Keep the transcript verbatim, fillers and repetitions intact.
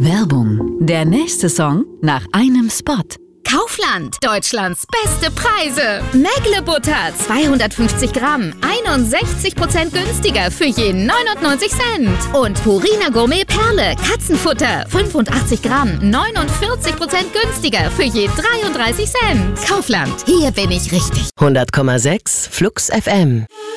Werbung. Der nächste Song nach einem Spot. Kaufland, Deutschlands beste Preise. Mägle-Butter, zweihundertfünfzig Gramm, einundsechzig Prozent günstiger für je neunundneunzig Cent. Und Purina Gourmet Perle, Katzenfutter, fünfundachtzig Gramm, neunundvierzig Prozent günstiger für je dreiunddreißig Cent. Kaufland, hier bin ich richtig. hundert Komma sechs Flux F M.